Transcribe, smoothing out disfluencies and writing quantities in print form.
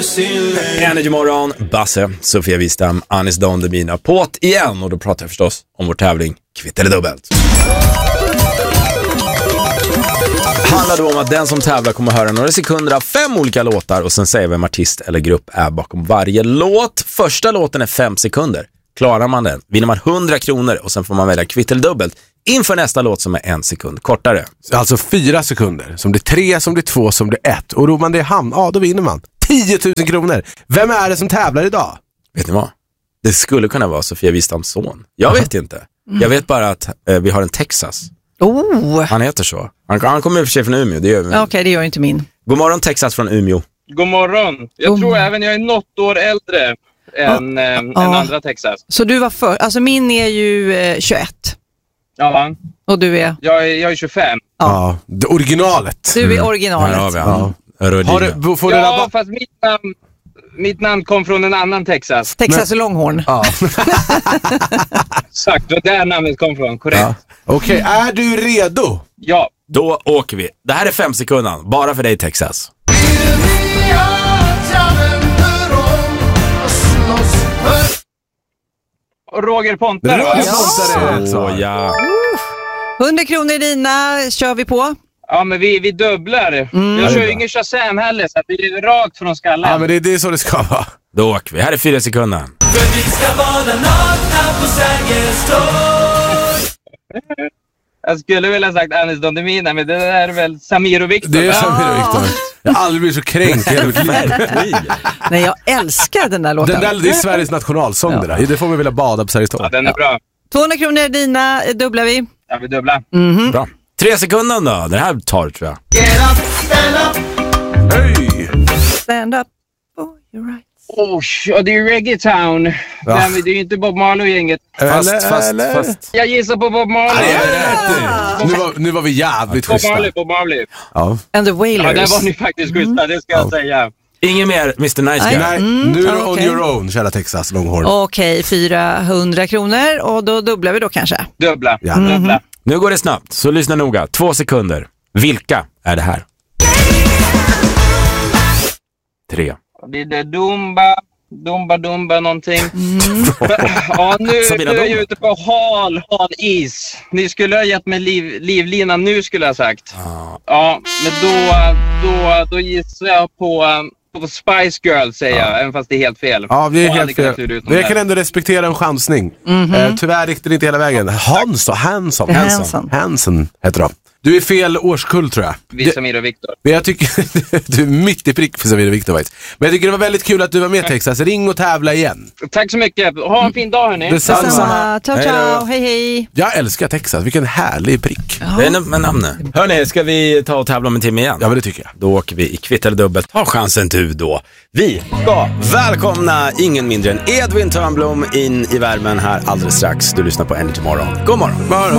Energy morgon, Basse, Sofia Wistam, Anis Don Demina påt igen. Och då pratar jag förstås om vår tävling Kvitt eller dubbelt. Handlar då om att den som tävlar kommer att höra några sekunder av 5 olika låtar och sen säger vem artist eller grupp är bakom varje låt. Första låten är 5 sekunder. Klarar man den vinner man 100 kronor och sen får man välja kvitt eller dubbelt inför nästa låt som är 1 sekund kortare. Alltså 4 sekunder. Som det är 3, som det är 2, som det är 1. Och då man det i hamn, då vinner man 10 000 kronor. Vem är det som tävlar idag? Vet ni vad? Det skulle kunna vara Sofia Wistams son. Jag vet inte. Jag vet bara att vi har en Texas. Han heter så. Han kommer i och för sig från Umeå. Okej, det gör inte min. God morgon Texas från Umeå. God morgon. Jag tror även jag är något år äldre än andra Texas. Så du var för. Alltså min är ju 21. Ja. Och du är? Jag är 25. Ja, det originalet. Du är originalet. Här har vi han. Fast mitt namn kom från en annan Texas. Texas Longhorn. Ja. Exakt, det där namnet kom från, korrekt. Ja. Okej, är du redo? Ja. Då åker vi. Det här är 5 sekunder, bara för dig Texas. Roger Pontare. Ja. 100 kronor dina kör vi på. Ja, men vi dubblar. Jag kör ju ingen Shazam heller, så det är rakt från skallen. Ja, men det är så det ska vara. Då åker vi. Här är 4 sekunder. För vi ska vara nakna på Sergels torg. Jag skulle vilja sagt Anis Don Demina, men det där är väl Samir och Viktor. Det är Samir och Viktor. Jag har aldrig blivit så kränkt i hela mitt liv. Nej, jag älskar den där låten. Det är Sveriges nationalsång det där. Det får vi vilja bada på Sergels torg. Ja, den är bra. 200 kronor dina dubblar vi. Ja, vi dubblar. Bra. 3 sekunder då. Det här tar tror jag. Get up, stand up. Hej! Stand up for your rights. Det är ju Reggae Town. Ja. Det är ju inte Bob Marley-gänget. Fast. Jag gissar på Bob Marley. Nu var vi jävligt Bob schyssta. Marley. Ja. And the Wailers. Ja, där var ni faktiskt schyssta, det ska jag säga. Ingen mer Mr. Nice Guy. Nej, nu är du on okej. your own, kära Texas Longhorn. Okej, 400 kronor och då dubblar vi då kanske. Dubbla. Ja. Dubbla. Nu går det snabbt, så lyssna noga. 2 sekunder. Vilka är det här? 3. Det är Dumba någonting. Ja, nu är jag ute på hal is. Ni skulle ha gett mig livlinan nu, skulle jag sagt. Ja, men då gissar jag på Spice Girls, säger jag, även fast det är helt fel. Ja, det är helt fel. Men jag kan ändå respektera en chansning. Tyvärr riktigt inte hela vägen. Hanson heter de. Du är fel årskull, tror jag. Vi Samir och Viktor. Men jag tycker du är mitt i prick för Samir och Viktor. Men jag tycker det var väldigt kul att du var med, Texas. Ring och tävla igen. Tack så mycket. Ha en fin dag, hörni. Detsamma. Ciao. Hej. Jag älskar Texas. Vilken härlig prick. Ja. Det är med namnet. Hörrni, ska vi ta och tävla om en timme igen? Ja, men det tycker jag. Då åker vi i kvitt eller dubbelt. Ta chansen du då. Vi ska välkomna ingen mindre än Edvin Törnblom in i värmen här alldeles strax. Du lyssnar på Energy morgon. God morgon.